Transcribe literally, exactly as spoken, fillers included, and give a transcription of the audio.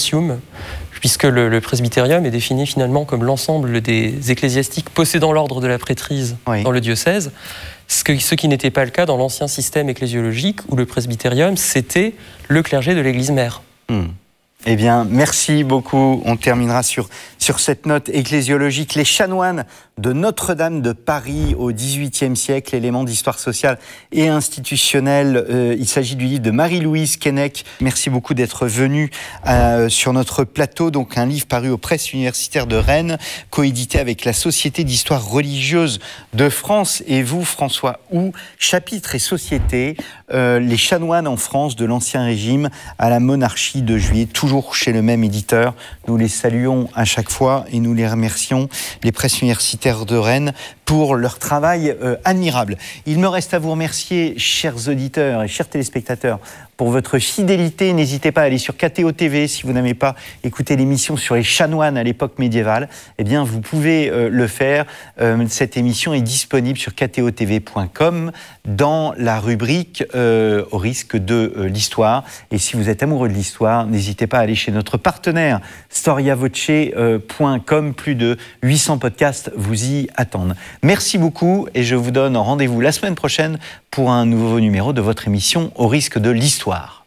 ecclesiastium, puisque le, le presbytérium est défini finalement comme l'ensemble des ecclésiastiques possédant l'ordre de la prêtrise oui. dans le diocèse, ce, que, ce qui n'était pas le cas dans l'ancien système ecclésiologique où le presbytérium, c'était le clergé de l'Église mère. Mmh. Eh bien, merci beaucoup. On terminera sur, sur cette note ecclésiologique. Les chanoines de Notre-Dame de Paris au dix-huitième siècle, éléments d'histoire sociale et institutionnelle. Euh, il s'agit du livre de Marie-Louise Keinec. Merci beaucoup d'être venue euh, sur notre plateau. Donc, un livre paru aux presses universitaires de Rennes, coédité avec la Société d'histoire religieuse de France. Et vous, François Houx, chapitre et société, euh, les chanoines en France de l'Ancien Régime à la monarchie de Juillet, toujours chez le même éditeur. Nous les saluons à chaque fois et nous les remercions, les presses universitaires de Rennes, pour leur travail euh, admirable. Il me reste à vous remercier, chers auditeurs et chers téléspectateurs, pour votre fidélité. N'hésitez pas à aller sur K T O T V si vous n'avez pas écouté l'émission sur les chanoines à l'époque médiévale. Eh bien, vous pouvez euh, le faire. Euh, cette émission est disponible sur K T O T V point com dans la rubrique euh, au risque de euh, l'histoire. Et si vous êtes amoureux de l'histoire, n'hésitez pas à aller chez notre partenaire storia voce point com. Plus de huit cents podcasts vous y attendent. Merci beaucoup et je vous donne rendez-vous la semaine prochaine pour un nouveau numéro de votre émission Au risque de l'histoire.